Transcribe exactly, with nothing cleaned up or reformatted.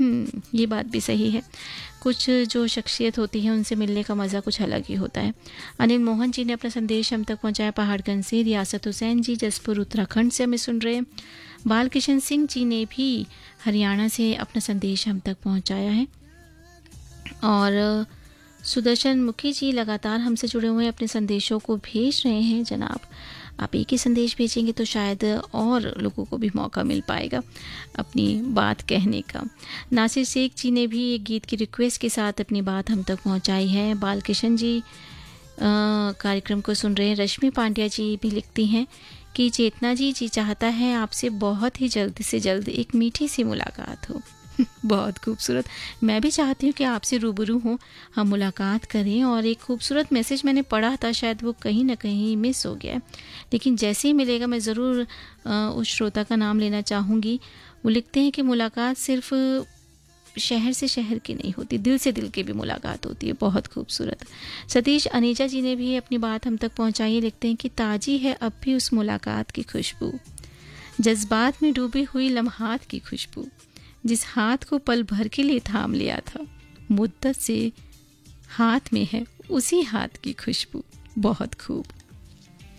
हम्म ये बात भी सही है। कुछ जो शख्सियत होती है उनसे मिलने का मज़ा कुछ अलग ही होता है। अनिल मोहन जी ने अपना संदेश हम तक पहुंचाया पहाड़गंज से। रियासत हुसैन जी जसपुर उत्तराखंड से हमें सुन रहे हैं। बालकिशन सिंह जी ने भी हरियाणा से अपना संदेश हम तक पहुंचाया है। और सुदर्शन मुखी जी लगातार हमसे जुड़े हुए अपने संदेशों को भेज रहे हैं। जनाब, आप एक ही संदेश भेजेंगे तो शायद और लोगों को भी मौका मिल पाएगा अपनी बात कहने का। नासिर शेख जी ने भी एक गीत की रिक्वेस्ट के साथ अपनी बात हम तक पहुंचाई है। बालकिशन जी कार्यक्रम को सुन रहे हैं। रश्मि पांड्या जी भी लिखती हैं कि चेतना जी जी चाहता है आपसे बहुत ही जल्द से जल्द एक मीठी सी मुलाकात हो। बहुत खूबसूरत। मैं भी चाहती हूँ कि आपसे रूबरू हों, हम मुलाकात करें। और एक खूबसूरत मैसेज मैंने पढ़ा था, शायद वो कहीं ना कहीं मिस हो गया है, लेकिन जैसे ही मिलेगा मैं ज़रूर उस श्रोता का नाम लेना चाहूँगी। वो लिखते हैं कि मुलाकात सिर्फ शहर से शहर की नहीं होती, दिल से दिल की भी मुलाकात होती है। बहुत खूबसूरत। सतीश अनीजा जी ने भी अपनी बात हम तक पहुँचाई है। लिखते हैं कि ताजी है अब भी उस मुलाकात की खुशबू, जज्बात में डूबी हुई लम्हात की खुशबू, जिस हाथ को पल भर के लिए थाम लिया था, मुद्दत से हाथ में है उसी हाथ की खुशबू। बहुत खूब।